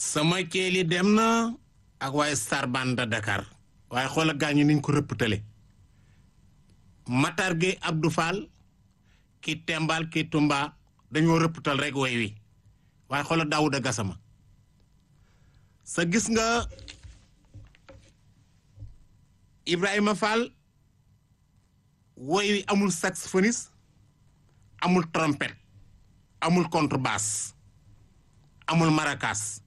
sama ceeli dem na ak waaye Star Band de Dakar waaye xoola gaañu niñ ko rëpptale Matar Gueye Abdou Fall ki Tembal ki Tumba dañoo rëpptal rek way wi waaye xoola Daouda Gassama sa gis nga Ibrahima Fall way wi amul saxophoniste amul trompette amul contrebasse amul maracas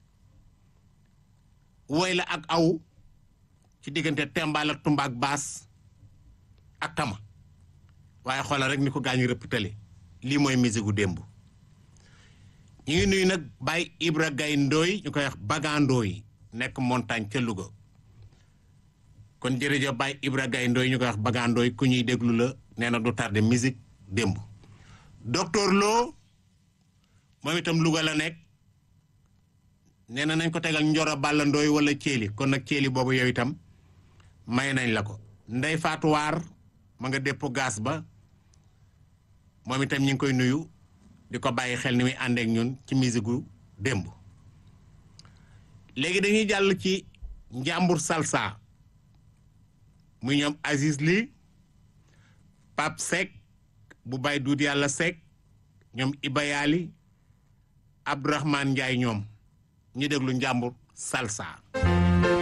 woy la ak aw ci diggante Tembal ak Tumba ak baas ak tama waaye xoolal rek ni ko gaañu rëpptale lii mooy musique gu démb ñu ngi nuyu nag Baye Ibra Gaye Ndoy ñu koy wax Bagandooy nekk montagne ca Louga kon jërëjëf Baye Ibra Gaye Ndoy ñu koy wax Bagandooy ku ñuy déglu la nee na du tardé musique démb docteur Lo moom itam Louga la nekk nee na nañ ko tegal Njoro Balla Ndoy wala Thiéli kon nag Thiéli boobu yow itam may nañ la ko Ndey Fatou Waar ma nga dépôt gaz ba moom itam ñu ngi koy nuyu di ko bàyyi xel ni muy àndeek ñun ci musique gu démb léegi dañuy jàll ci njàmbur salsa muy ñoom Aziz Ly Pape Seck bu bay duut yàlla Seck ñoom Ibayali Abdourahmane Ndiaye ñoom ñu déglu njàmbur salsa